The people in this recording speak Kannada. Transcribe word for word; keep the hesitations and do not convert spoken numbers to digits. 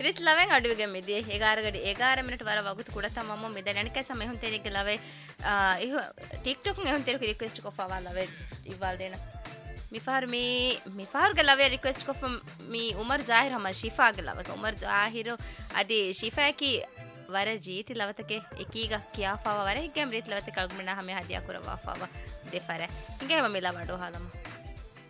ರಿತ್ ಲವೆಂಗ್ ಅಡುಗೆ ಮಿದಿ ಎಗಾರ ಗಡಿ ಎಗಾರ ಮಿನಿಟ್ ವರ ವಗುತ್ ಕೂಡ ತಮ್ಮಮ್ಮ ಮಿದ ನನಕೆ ಸಮಯ ಹೊಂತೆ ನಿಗೆ ಲವೆ ಇಹ ಟಿಕ್ಟಾಕ್ ಗೆ ಹೊಂತೆ ರಿಕ್ವೆಸ್ಟ್ ಕೊಫಾವಾ ಲವೆ ಇವಾಲ್ದೇನ ಮಿಫಾರ್ ಮಿ ಮಿಫಾರ್ ಗೆ ಲವೆ ರಿಕ್ವೆಸ್ಟ್ ಕೊಫ ಮಿ ಉಮರ್ ಜಾಹಿರ್ ಹಮ ಶಿಫಾ ಗೆ ಲವೆ ಉಮರ್ ಜಾಹಿರ್ ಅದಿ ಶಿಫಾ ಕಿ ವರ ಜೀತಿ ಲವತಕೆ ಎಕೀಗ ಕಿಯಾಫಾವಾ ವರ ಹಿಗ್ಗೆಮ್ ರೀತ್ ಲವತೆ ಕಳ್ಗಮಿನ ಹಮೆ ಹದಿಯಾ ಕುರವಾಫಾವಾ ದೆಫರೆ ಹಿಂಗೆ ಹಮ ಮಿಲಾ ಮಾಡೋ ಹಾಲಮ್ಮ